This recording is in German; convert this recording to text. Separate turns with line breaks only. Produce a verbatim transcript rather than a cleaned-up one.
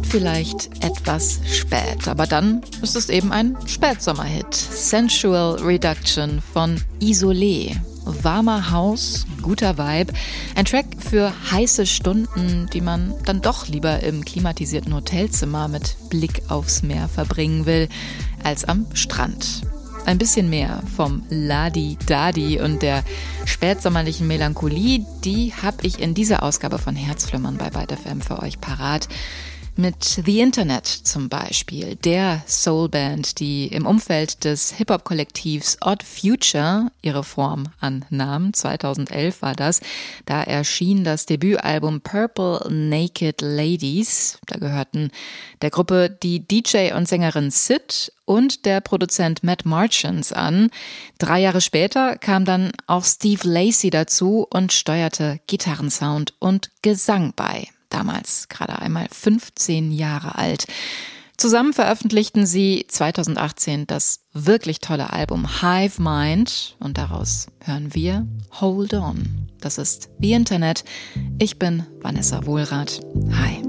vielleicht etwas spät, aber dann ist es eben ein Spätsommerhit. Sensual Reduction von Isolé. Warmer House, guter Vibe. Ein Track für heiße Stunden, die man dann doch lieber im klimatisierten Hotelzimmer mit Blick aufs Meer verbringen will, als am Strand. Ein bisschen mehr vom Ladi-Dadi und der spätsommerlichen Melancholie, die habe ich in dieser Ausgabe von Herzflimmern bei Byte F M für euch parat. Mit The Internet zum Beispiel, der Soulband, die im Umfeld des Hip-Hop-Kollektivs Odd Future ihre Form annahm. zweitausendelf war das. Da erschien das Debütalbum Purple Naked Ladies. Da gehörten der Gruppe die D J und Sängerin Sid und der Produzent Matt Marchants an. Drei Jahre später kam dann auch Steve Lacy dazu und steuerte Gitarrensound und Gesang bei. Damals gerade einmal fünfzehn Jahre alt. Zusammen veröffentlichten sie zweitausendachtzehn das wirklich tolle Album Hive Mind und daraus hören wir Hold On. Das ist The Internet. Ich bin Vanessa Wohlrath. Hi.